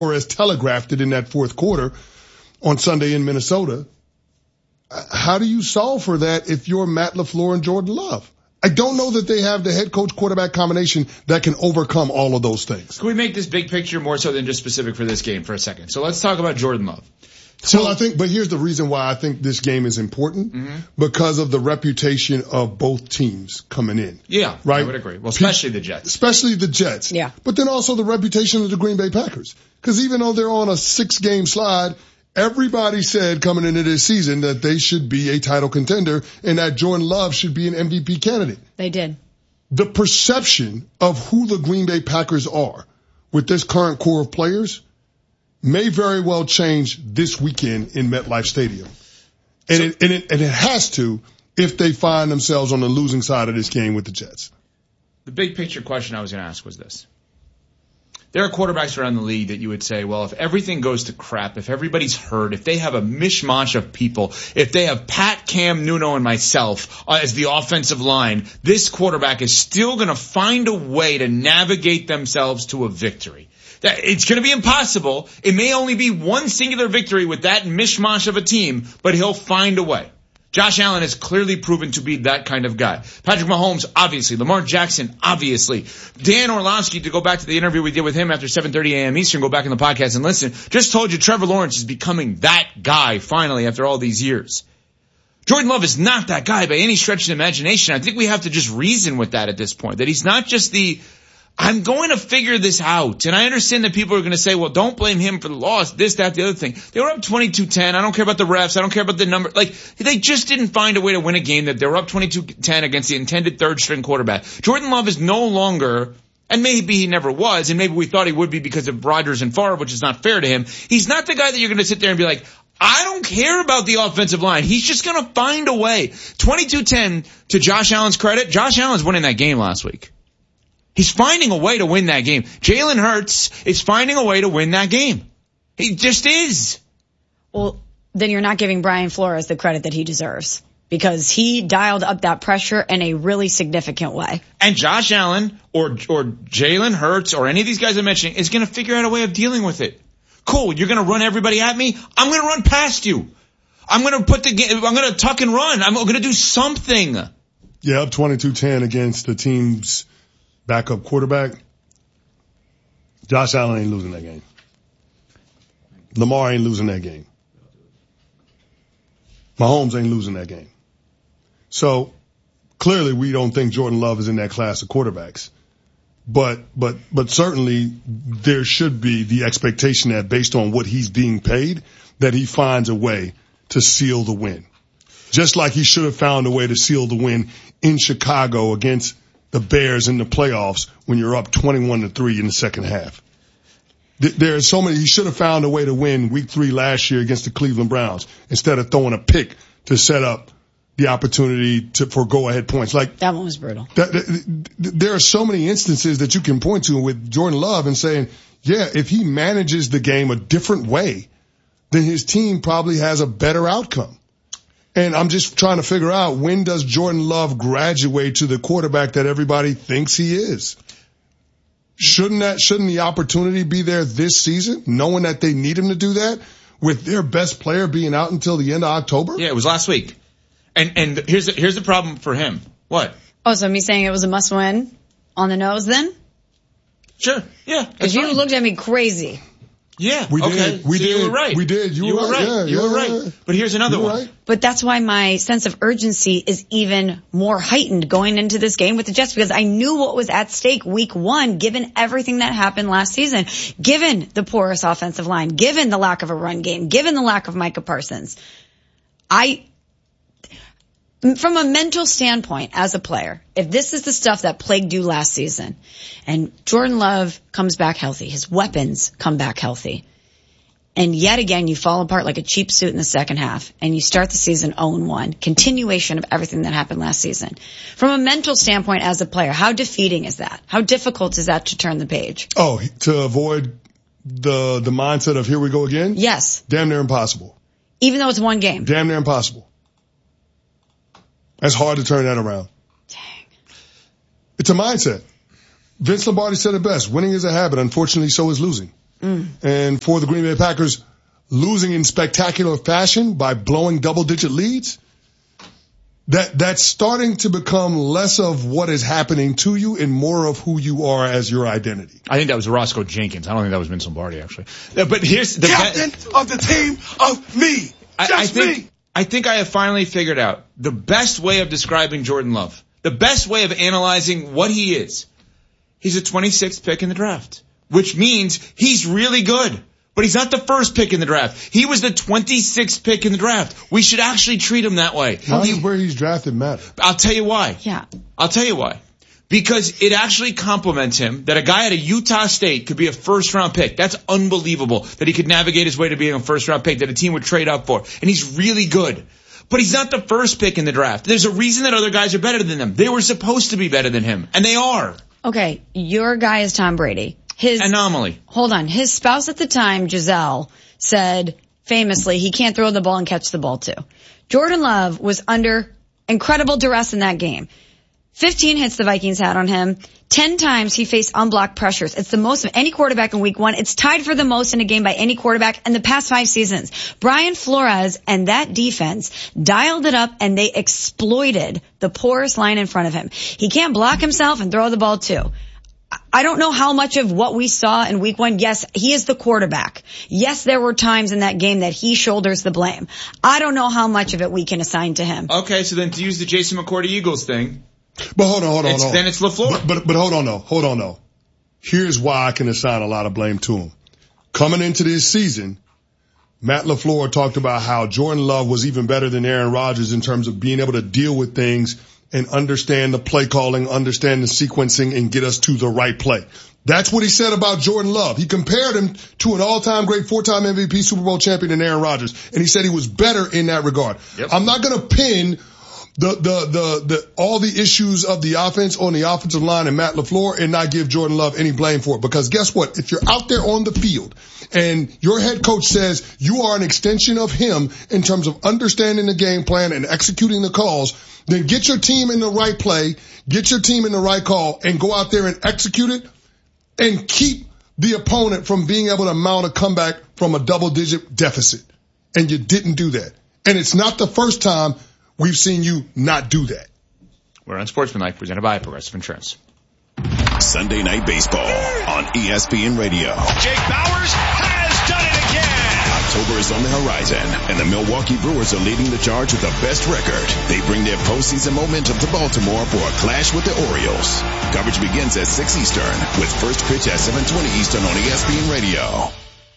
Flores telegraphed it in that fourth quarter on Sunday in Minnesota. How do you solve for that if you're Matt LaFleur and Jordan Love? I don't know that they have the head coach quarterback combination that can overcome all of those things. Can we make this big picture more so than just specific for this game for a second? So let's talk about Jordan Love. But here's the reason why I think this game is important, because of the reputation of both teams coming in. Yeah, right? I would agree. Well, especially the Jets. Especially the Jets. Yeah. But then also the reputation of the Green Bay Packers. Because even though they're on a 6-game slide, everybody said coming into this season that they should be a title contender and that Jordan Love should be an MVP candidate. They did. The perception of who the Green Bay Packers are with this current core of players may very well change this weekend in MetLife Stadium. And it has to if they find themselves on the losing side of this game with the Jets. The big picture question I was going to ask was this. There are quarterbacks around the league that you would say, well, if everything goes to crap, if everybody's hurt, if they have a mishmash of people, if they have Pat, Cam, Nuno, and myself as the offensive line, this quarterback is still going to find a way to navigate themselves to a victory. It's going to be impossible. It may only be one singular victory with that mishmash of a team, but he'll find a way. Josh Allen has clearly proven to be that kind of guy. Patrick Mahomes, obviously. Lamar Jackson, obviously. Dan Orlovsky, to go back to the interview we did with him after 7:30 a.m. Eastern, go back in the podcast and listen, just told you Trevor Lawrence is becoming that guy finally after all these years. Jordan Love is not that guy by any stretch of the imagination. I think we have to just reason with that at this point, that he's not just I'm going to figure this out. And I understand that people are going to say, well, don't blame him for the loss, this, that, the other thing. They were up 22-10. I don't care about the refs. I don't care about the number. Like, they just didn't find a way to win a game that they were up 22-10 against the intended third-string quarterback. Jordan Love is no longer, and maybe he never was, and maybe we thought he would be because of Rodgers and Favre, which is not fair to him. He's not the guy that you're going to sit there and be like, I don't care about the offensive line. He's just going to find a way. 22-10, to Josh Allen's credit, Josh Allen's winning that game last week. He's finding a way to win that game. Jalen Hurts is finding a way to win that game. He just is. Well, then you're not giving Brian Flores the credit that he deserves, because he dialed up that pressure in a really significant way. And Josh Allen or Jalen Hurts or any of these guys I'm mentioning is going to figure out a way of dealing with it. Cool, you're going to run everybody at me? I'm going to run past you. I'm going to tuck and run. I'm going to do something. Yeah, up 22-10 against the team's backup quarterback. Josh Allen ain't losing that game. Lamar ain't losing that game. Mahomes ain't losing that game. So clearly we don't think Jordan Love is in that class of quarterbacks. But certainly there should be the expectation that based on what he's being paid, that he finds a way to seal the win. Just like he should have found a way to seal the win in Chicago against the Bears in the playoffs when you're up 21-3 in the second half. There are so many. He should have found a way to win week 3 last year against the Cleveland Browns instead of throwing a pick to set up the opportunity for go-ahead points. Like that one was brutal. There are so many instances that you can point to with Jordan Love and saying, yeah, if he manages the game a different way, then his team probably has a better outcome. And I'm just trying to figure out, when does Jordan Love graduate to the quarterback that everybody thinks he is? Shouldn't the opportunity be there this season, knowing that they need him to do that with their best player being out until the end of October? Yeah, it was last week. And here's the problem for him. What? Oh, so me saying it was a must win on the nose then? Sure. Yeah. Because you looked at me crazy. Yeah. We okay. did. We so did. You were right. We did. You were right. Yeah, you were right. But here's another one. Right. But that's why my sense of urgency is even more heightened going into this game with the Jets, because I knew what was at stake week 1, given everything that happened last season, given the porous offensive line, given the lack of a run game, given the lack of Micah Parsons. From a mental standpoint as a player, if this is the stuff that plagued you last season and Jordan Love comes back healthy, his weapons come back healthy, and yet again you fall apart like a cheap suit in the second half and you start the season 0-1, continuation of everything that happened last season. From a mental standpoint as a player, how defeating is that? How difficult is that to turn the page? Oh, to avoid the mindset of here we go again? Yes. Damn near impossible. Even though it's one game? Damn near impossible. That's hard to turn that around. Dang. It's a mindset. Vince Lombardi said it best. Winning is a habit. Unfortunately, so is losing. And for the Green Bay Packers losing in spectacular fashion by blowing double-digit leads, that's starting to become less of what is happening to you and more of who you are as your identity. I think that was Roscoe Jenkins. I don't think that was Vince Lombardi, actually. But here's the captain of the team of me. I think I have finally figured out the best way of describing Jordan Love, the best way of analyzing what he is. He's a 26th pick in the draft, which means he's really good. But he's not the first pick in the draft. He was the 26th pick in the draft. We should actually treat him that way. Why does where he's drafted matter? I'll tell you why. Yeah. I'll tell you why. Because it actually compliments him that a guy at a Utah State could be a first-round pick. That's unbelievable that he could navigate his way to being a first-round pick that a team would trade up for. And he's really good. But he's not the first pick in the draft. There's a reason that other guys are better than him. They were supposed to be better than him. And they are. Okay, your guy is Tom Brady. Anomaly. Hold on. His spouse at the time, Giselle, said famously he can't throw the ball and catch the ball too. Jordan Love was under incredible duress in that game. 15 hits the Vikings had on him. 10 times he faced unblocked pressures. It's the most of any quarterback in week 1. It's tied for the most in a game by any quarterback in the past 5 seasons. Brian Flores and that defense dialed it up and they exploited the poorest line in front of him. He can't block himself and throw the ball too. I don't know how much of what we saw in week 1. Yes, he is the quarterback. Yes, there were times in that game that he shoulders the blame. I don't know how much of it we can assign to him. Okay, so then to use the Jason McCourty Eagles thing. But hold on. Then it's LaFleur. But hold on though. Here's why I can assign a lot of blame to him. Coming into this season, Matt LaFleur talked about how Jordan Love was even better than Aaron Rodgers in terms of being able to deal with things and understand the play calling, understand the sequencing, and get us to the right play. That's what he said about Jordan Love. He compared him to an all-time great 4-time MVP Super Bowl champion in Aaron Rodgers, and he said he was better in that regard. Yep. I'm not going to pin all the issues of the offense on the offensive line and Matt LaFleur and not give Jordan Love any blame for it. Because guess what? If you're out there on the field and your head coach says you are an extension of him in terms of understanding the game plan and executing the calls, then get your team in the right play, get your team in the right call, and go out there and execute it and keep the opponent from being able to mount a comeback from a double-digit deficit. And you didn't do that. And it's not the first time we've seen you not do that. We're on Sportsmanlike, presented by Progressive Insurance. Sunday Night Baseball on ESPN Radio. Jake Bauers has done it again. October is on the horizon, and the Milwaukee Brewers are leading the charge with the best record. They bring their postseason momentum to Baltimore for a clash with the Orioles. Coverage begins at 6 Eastern, with first pitch at 7:20 Eastern on ESPN Radio.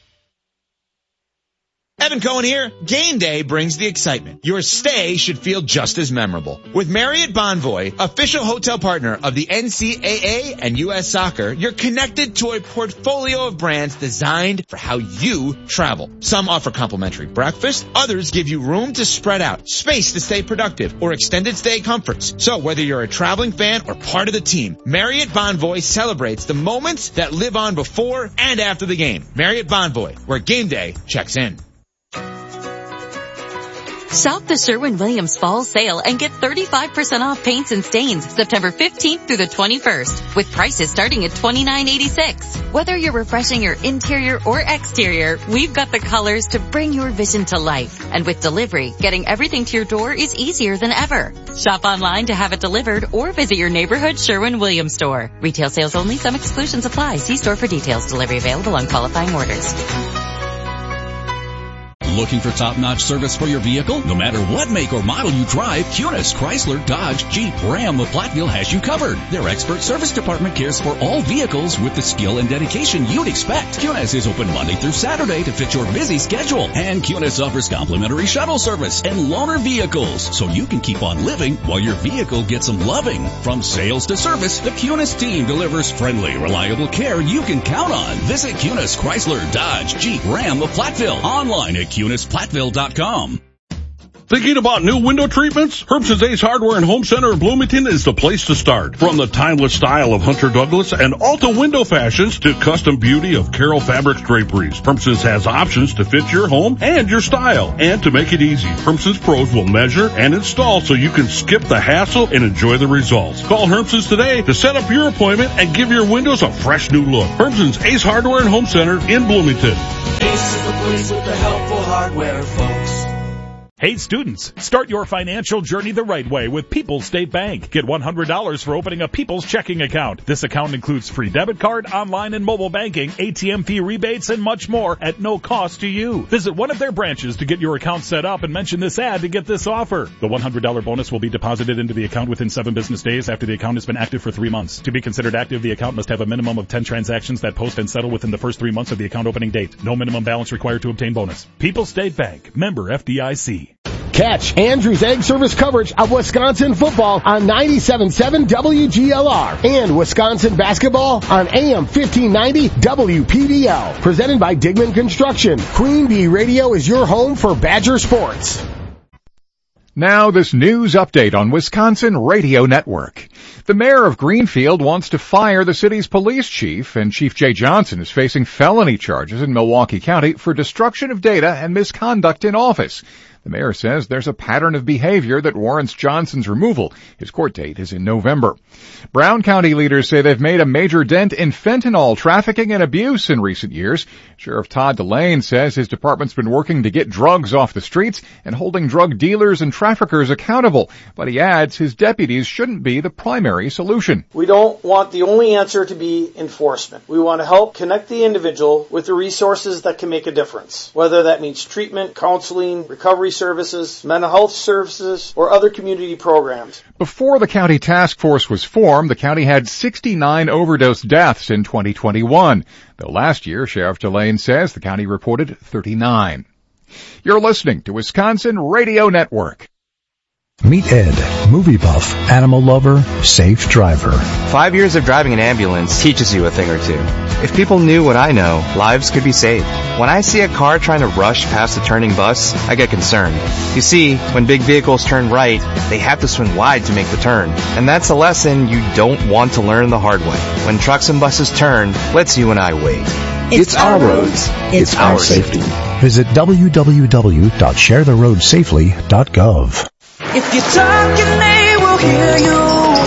Evan Cohen here. Game day brings the excitement. Your stay should feel just as memorable. With Marriott Bonvoy, official hotel partner of the NCAA and U.S. Soccer, you're connected to a portfolio of brands designed for how you travel. Some offer complimentary breakfast, others give you room to spread out, space to stay productive, or extended stay comforts. So whether you're a traveling fan or part of the team, Marriott Bonvoy celebrates the moments that live on before and after the game. Marriott Bonvoy, where game day checks in. Shop the Sherwin-Williams Fall Sale and get 35% off paints and stains September 15th through the 21st, with prices starting at $29.86. Whether you're refreshing your interior or exterior, we've got the colors to bring your vision to life. And with delivery, getting everything to your door is easier than ever. Shop online to have it delivered or visit your neighborhood Sherwin-Williams store. Retail sales only. Some exclusions apply. See store for details. Delivery available on qualifying orders. Looking for top-notch service for your vehicle? No matter what make or model you drive, Cunis, Chrysler, Dodge, Jeep, Ram, or Platteville has you covered. Their expert service department cares for all vehicles with the skill and dedication you'd expect. Cunis is open Monday through Saturday to fit your busy schedule. And Cunis offers complimentary shuttle service and loaner vehicles, so you can keep on living while your vehicle gets some loving. From sales to service, the Cunis team delivers friendly, reliable care you can count on. Visit Cunis, Chrysler, Dodge, Jeep, Ram, or Platteville online at CunisPlattville.com. Thinking about new window treatments? Herbst's Ace Hardware and Home Center in Bloomington is the place to start. From the timeless style of Hunter Douglas and Alta window fashions to custom beauty of Carroll Fabrics draperies, Herbst's has options to fit your home and your style. And to make it easy, Herbst's pros will measure and install so you can skip the hassle and enjoy the results. Call Herbst's today to set up your appointment and give your windows a fresh new look. Herbst's Ace Hardware and Home Center in Bloomington. Ace is the place with the helpful hardware, folks. Hey students, start your financial journey the right way with People's State Bank. Get $100 for opening a People's checking account. This account includes free debit card, online and mobile banking, ATM fee rebates, and much more at no cost to you. Visit one of their branches to get your account set up and mention this ad to get this offer. The $100 bonus will be deposited into the account within 7 business days after the account has been active for 3 months. To be considered active, the account must have a minimum of 10 transactions that post and settle within the first 3 months of the account opening date. No minimum balance required to obtain bonus. People's State Bank. Member FDIC. Catch Andrews Egg Service coverage of Wisconsin football on 97.7 WGLR and Wisconsin basketball on AM 1590 WPDL. Presented by Digman Construction. Queen Bee Radio is your home for Badger sports. Now this news update on Wisconsin Radio Network. The mayor of Greenfield wants to fire the city's police chief, and Chief Jay Johnson is facing felony charges in Milwaukee County for destruction of data and misconduct in office. The mayor says there's a pattern of behavior that warrants Johnson's removal. His court date is in November. Brown County leaders say they've made a major dent in fentanyl trafficking and abuse in recent years. Sheriff Todd Delane says his department's been working to get drugs off the streets and holding drug dealers and traffickers accountable. But he adds his deputies shouldn't be the primary solution. We don't want the only answer to be enforcement. We want to help connect the individual with the resources that can make a difference, whether that means treatment, counseling, recovery services, mental health services, or other community programs. Before the county task force was formed, the county had 69 overdose deaths in 2021. Though last year, Sheriff Delane says the county reported 39. You're listening to Wisconsin Radio Network. Meet Ed, movie buff, animal lover, safe driver. 5 years of driving an ambulance teaches you a thing or two. If people knew what I know, lives could be saved. When I see a car trying to rush past a turning bus, I get concerned. You see, when big vehicles turn right, they have to swing wide to make the turn. And that's a lesson you don't want to learn the hard way. When trucks and buses turn, let's you and I wait. It's our roads. It's our safety. Visit www.sharetheroadsafely.gov. If you're talking, they will hear you.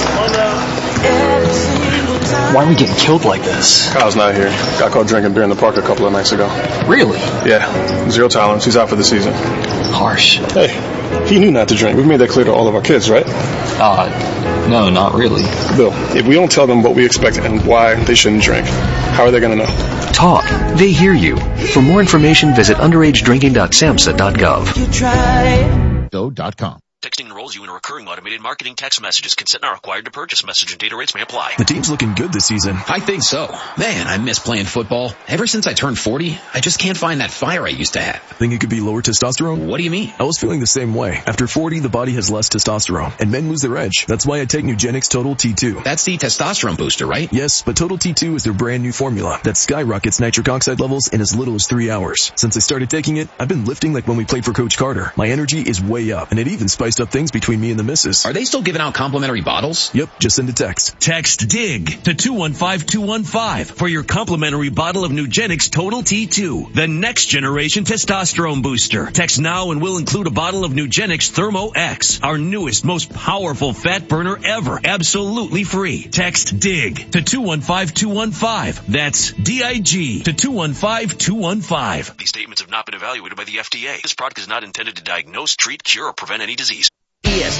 Why are we getting killed like this? Kyle's not here. Got caught drinking beer in the park a couple of nights ago. Really? Yeah. 0 tolerance. He's out for the season. Harsh. Hey, he knew not to drink. We've made that clear to all of our kids, right? No, not really. Bill, if we don't tell them what we expect and why they shouldn't drink, how are they going to know? Talk. They hear you. For more information, visit underagedrinking.samhsa.gov. Go.com. Texting enrolls you in a recurring automated marketing text messages. Consent not required to purchase. Message and data rates may apply. The team's looking good this season. I think so. Man, I miss playing football. Ever since I turned 40, I just can't find that fire I used to have. Think it could be lower testosterone? What do you mean? I was feeling the same way. After 40, the body has less testosterone, and men lose their edge. That's why I take Nugenix Total T2. That's the testosterone booster, right? Yes, but Total T2 is their brand new formula that skyrockets nitric oxide levels in as little as 3 hours. Since I started taking it, I've been lifting like when we played for Coach Carter. My energy is way up, and it even spiced up things between me and the missus. Are they still giving out complimentary bottles? Yep, just send a text. Text DIG to 215215 for your complimentary bottle of Nugenix Total T2, the next generation testosterone booster. Text now and we'll include a bottle of Nugenix Thermo X, our newest, most powerful fat burner ever, absolutely free. Text DIG to 215215. That's DIG to 215215. These statements have not been evaluated by the FDA. This product is not intended to diagnose, treat, cure, or prevent any disease. ESPN